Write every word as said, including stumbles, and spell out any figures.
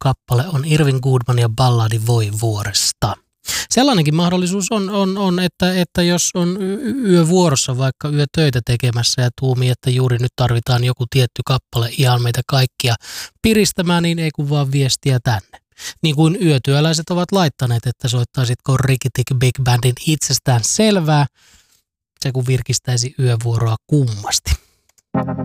kappale on Irvin Goodman ja balladi Voi vuoresta. Sellainenkin mahdollisuus on, on, on että, että jos on yövuorossa vaikka yötöitä tekemässä ja tuumii, että juuri nyt tarvitaan joku tietty kappale ihan meitä kaikkia piristämään, niin ei kun vaan viestiä tänne. Niin kuin yötyöläiset ovat laittaneet, että soittaisitko Ricky Tick Big Bandin itsestään selvää, se kun virkistäisi yövuoroa kummasti.